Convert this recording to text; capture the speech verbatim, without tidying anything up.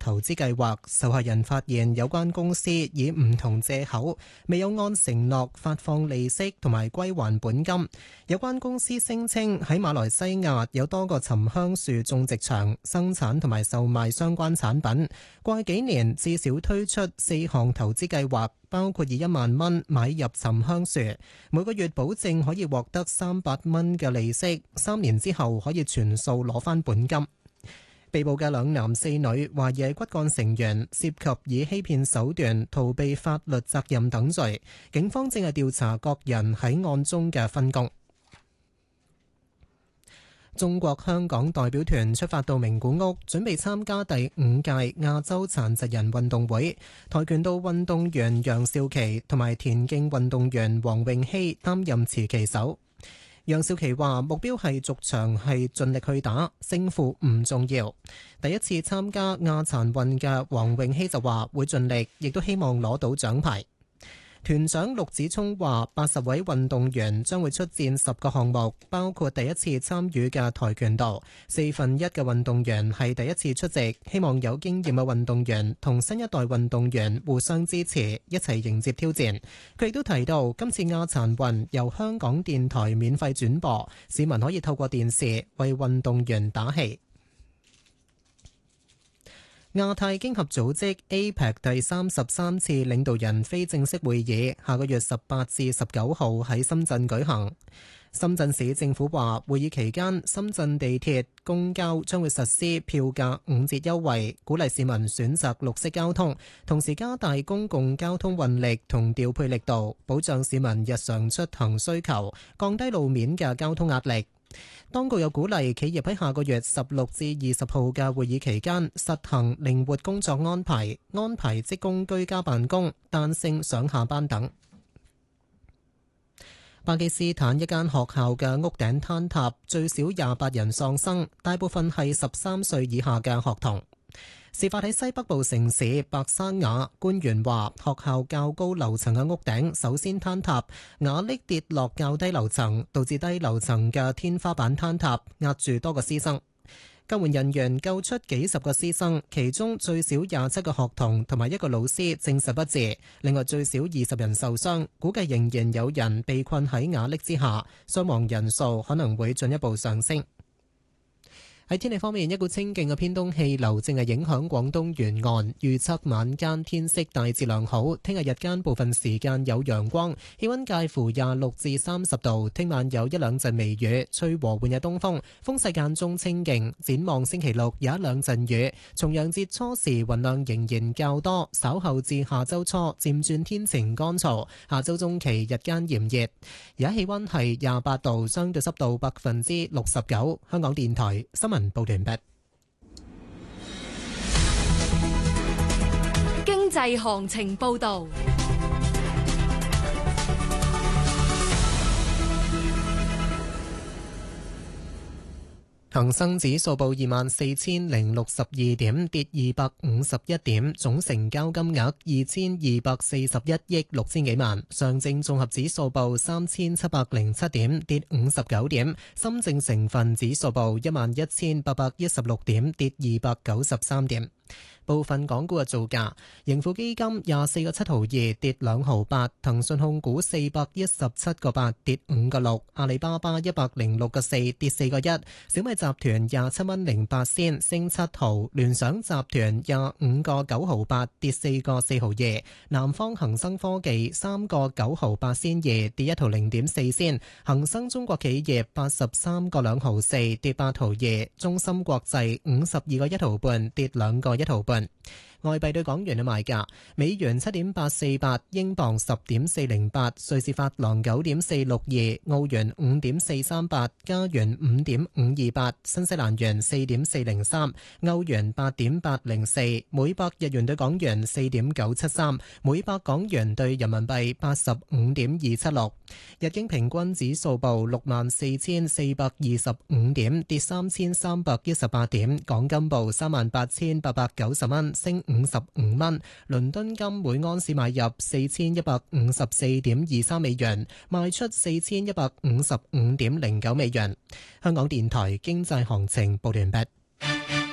投資計劃，受害人發現有關公司以唔同藉口未有按承諾發放利息同埋歸還本金。有關公司聲稱喺馬來西亞有多個沉香樹種植場，生產同埋售賣相關產品。過去幾年至少推出四項投資計劃，包括以一萬蚊買入沉香樹，每個月保證可以獲得三百蚊嘅利息，三年之後可以全數攞返本金。被捕嘅兩男四女懷疑係骨幹成員，涉及以欺騙手段逃避法律責任等罪。警方正係調查各人喺案中嘅分工。中國香港代表團出發到名古屋，準備參加第五屆亞洲殘疾人運動會。跆拳道運動員楊少琪同埋田徑運動員黃詠希擔任持旗手。楊少琪話：目標係逐場係盡力去打，勝負唔重要。第一次參加亞殘運嘅黃詠希就話會盡力，亦都希望攞到獎牌。團長陸子聰話：八十位運動員將會出戰十個項目，包括第一次參與嘅跆拳道。四分一嘅運動員係第一次出席，希望有經驗嘅運動員同新一代運動員互相支持，一齊迎接挑戰。佢亦都提到，今次亞殘運由香港電台免費轉播，市民可以透過電視為運動員打氣。亞太經合組織 A P E C 第三十三次領導人非正式會議下個月十八至十九號喺深圳舉行。深圳市政府話，會議期間深圳地鐵、公交將會實施票價五折優惠，鼓勵市民選擇綠色交通，同時加大公共交通運力同調配力度，保障市民日常出行需求，降低路面嘅交通壓力。當局又鼓勵企業喺下個月十六至二十號嘅會議期間實行靈活工作安排，安排職工居家辦公、彈性上下班等。巴基斯坦一間學校嘅屋頂坍塌，最少廿八人喪生，大部分係十三歲以下嘅學童。事發喺西北部城市白沙瓦，官員話學校較高樓層嘅屋頂首先坍塌，瓦礫跌落較低樓層，導致低樓層嘅天花板坍塌，壓住多個師生。救援人員救出幾十個師生，其中最少廿七個學童同埋一個老師證實不治，另外最少二十人受傷，估計仍然有人被困喺瓦礫之下，傷亡人數可能會進一步上升。喺天氣方面，一股清勁嘅偏東氣流正係影響廣東沿岸，預測晚間天色大致良好，聽日日間部分時間有陽光，氣溫介乎廿六至三十度，聽晚有一兩陣微雨，吹和緩嘅東風，風勢間中清勁。展望星期六有一兩陣雨，重陽節初時雲量仍然較多，稍後至下周初漸轉天晴乾燥，下周中期日間炎熱。而家氣溫係廿八度，相對濕度百分之六十九。香港電台新聞報完畢。 經濟行情報道。 恒生指數報二萬四千零六十二點，跌二百五十一點，總成交金額二千二百四十一億六千幾萬。上證綜合指數報三千七百零七點，跌五十九點。深證成分指數報一萬一千八百一十六點，跌二百九十三點。部分港股嘅造價：盈富基金廿四個七毫二跌兩毫八，騰訊控股四百一十七個八跌五個六，阿里巴巴一百零六個四跌四個一，小米集團廿七蚊零八仙升七毫，聯想集團廿五個九毫八跌四個四毫二，南方恒生科技三個九毫八仙二跌一毫零點四仙，恒生中國企業八十三個兩毫四跌八毫二，中芯國際五十二個一毫半跌兩個一毫半。外幣對港元嘅賣價：美元七點八四八，英鎊十點四零八，瑞士法郎九點四六二，澳元五點四三八，加元五點五二八，新西蘭元四點四零三，歐元八點八零四，每百日元對港元四點九七三，每百港元對人民幣八十五點二七六。日經平均指數報六萬四千四百二十五點，跌三千三百一十八點。港金報三萬八千八百九十蚊，升五十五蚊。倫敦金每盎司買入四千一百五十四點二三美元，賣出四千一百五十五點零九美元。香港電台經濟行情報完畢。